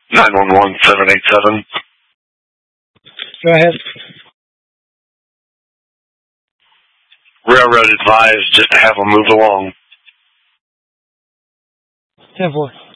911-787. Go ahead. Railroad advised just to have them move along. 10-4.